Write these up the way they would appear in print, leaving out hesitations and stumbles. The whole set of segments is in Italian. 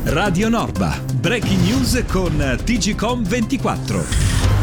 Radio Norba. Breaking news con TGcom24.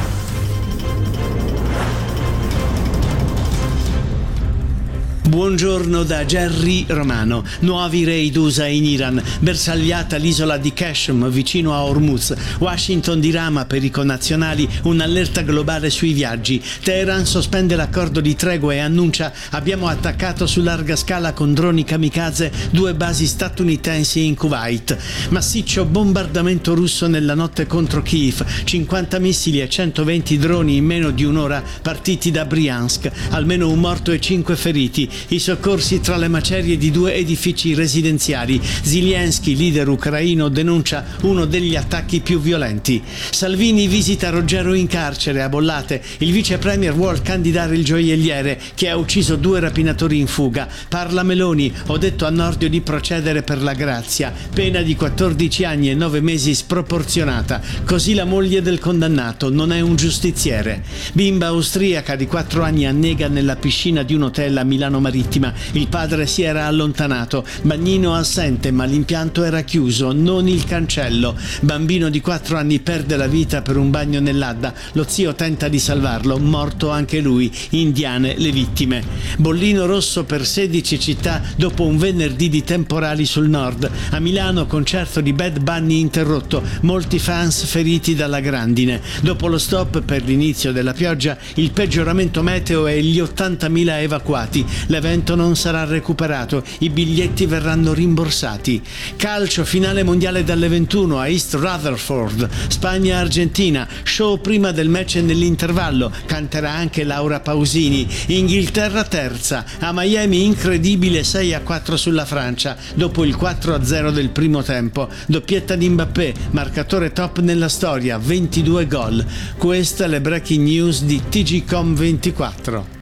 Buongiorno da Jerry Romano. Nuovi raid USA in Iran. Bersagliata l'isola di Qashm vicino a Hormuz. Washington dirama per i connazionali un'allerta globale sui viaggi. Teheran sospende l'accordo di tregua e annuncia: abbiamo attaccato su larga scala con droni kamikaze 2 basi statunitensi in Kuwait. Massiccio bombardamento russo nella notte contro Kiev. 50 missili e 120 droni in meno di un'ora partiti da Bryansk. Almeno un morto e 5 feriti. I soccorsi tra le macerie di 2 edifici residenziali. Zelensky, leader ucraino, denuncia uno degli attacchi più violenti. Salvini visita Roggero in carcere a Bollate. Il vice premier vuol candidare il gioielliere che ha ucciso 2 rapinatori in fuga. Parla Meloni: ho detto a Nordio di procedere per la grazia. Pena di 14 anni e 9 mesi sproporzionata. Così la moglie del condannato non è un giustiziere. Bimba austriaca di 4 anni annega nella piscina di un hotel a Milano Marittima. Il padre si era allontanato. Bagnino assente, ma l'impianto era chiuso, non il cancello. Bambino di 4 anni perde la vita per un bagno nell'Adda. Lo zio tenta di salvarlo, morto anche lui. Indiane le vittime. Bollino rosso per 16 città dopo un venerdì di temporali sul nord. A Milano concerto di Bad Bunny interrotto, molti fans feriti dalla grandine. Dopo lo stop per l'inizio della pioggia, il peggioramento meteo e gli 80.000 evacuati. L'evento non sarà recuperato, i biglietti verranno rimborsati. Calcio, finale mondiale dalle 21 a East Rutherford. Spagna-Argentina, show prima del match e nell'intervallo. Canterà anche Laura Pausini. Inghilterra terza. A Miami incredibile 6-4 sulla Francia dopo il 4-0 del primo tempo. Doppietta di Mbappé, marcatore top nella storia, 22 gol. Queste le breaking news di TGcom24.